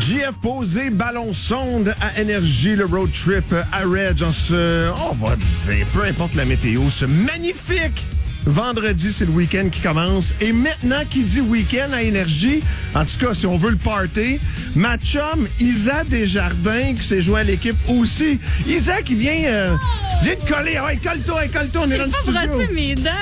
JF Posé, ballon sonde à énergie, le road trip à Reg on va dire, peu importe la météo, ce magnifique vendredi, c'est le week-end qui commence. Et maintenant, qui dit week-end à énergie, en tout cas, si on veut le party, ma chum Isa Desjardins, qui s'est joint à l'équipe aussi. Isa qui vient de coller. Ouais, colle-toi, on est dans le studio. J'ai pas brossé mes dents.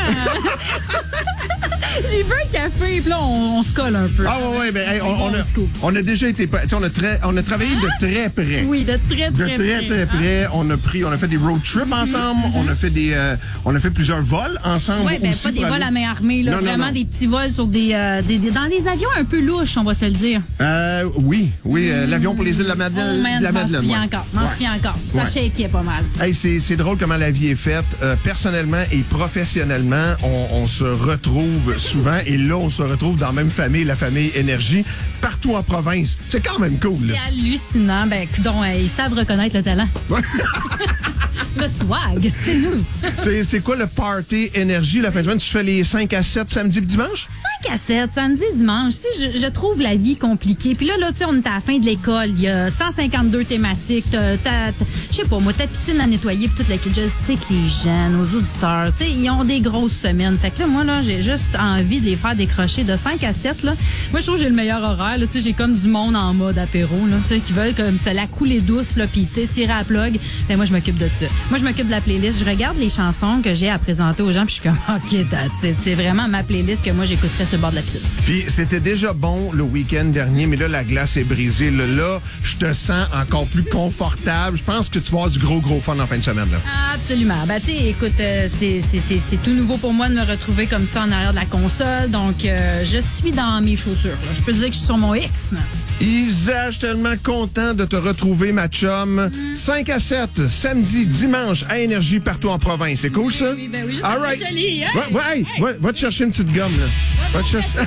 J'ai bu un café, puis là, on se colle un peu. Ah ouais, ben, hey, on a déjà été... On a travaillé de très près. Oui, de très près. On a fait des road trips ensemble. On a fait plusieurs vols ensemble. Oui, ben pas des vols à main armée, là. Vraiment des petits vols sur dans des avions un peu louches, on va se le dire. Oui, l'avion pour les îles de la Madeleine. M'en souviens encore. Ça shakeait pas mal. Hey, c'est drôle comment la vie est faite. Personnellement et professionnellement, on se retrouve souvent. Et là, on se retrouve dans la même famille, la famille Énergie, partout en province. C'est quand même cool. C'est hallucinant. Ben, coudonc, ils savent reconnaître le talent. Le swag, c'est nous. C'est quoi le party Énergie la fin de semaine? Tu fais les 5 à 7 samedi et dimanche? 5 à 7, samedi, dimanche. Tu sais, je trouve la vie compliquée. Puis là, tu sais, on est à la fin de l'école. Il y a 152 thématiques. Je sais pas, moi, ta piscine à nettoyer puis toute la kit. Je sais que les jeunes, nos auditeurs, tu sais, ils ont des grosses semaines. Fait que là, moi, là, j'ai juste envie de les faire décrocher de 5 à 7, là. Moi, je trouve que j'ai le meilleur horaire, là. Tu sais, j'ai comme du monde en mode apéro, là. Tu sais, qui veulent comme se la couler douce, là, puis, tu sais, tirer à la plug. Ben, moi, je m'occupe de ça. Moi, je m'occupe de la playlist. Je regarde les chansons que j'ai à présenter aux gens, puis je suis comme, OK, c'est vraiment ma playlist que moi, j'écouterais sur le bord de la piscine. Puis c'était déjà bon le week-end dernier, mais là, la glace est brisée. Là, je te sens encore plus confortable. Je pense que tu vas avoir du gros fun en fin de semaine. Là. Absolument. Ben, tu sais, écoute, c'est tout nouveau pour moi de me retrouver comme ça en arrière de la console. Donc, je suis dans mes chaussures. Là. Je peux te dire que je suis sur mon X. Isa, je suis tellement content de te retrouver, ma chum. 5 à 7, samedi, dimanche, à Énergie, partout en province. C'est cool, ça? Oui, ben oui, juste all right. Joli, hein? Va te chercher une petite gomme, là. Va te chercher...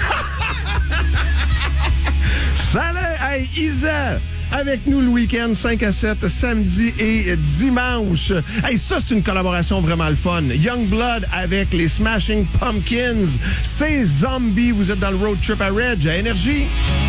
Salut! Hey, Isa! Avec nous le week-end, 5 à 7, samedi et dimanche. Hey, ça, c'est une collaboration vraiment le fun. Youngblood avec les Smashing Pumpkins. C'est Zombie. Vous êtes dans le road trip à Reg, à Énergie.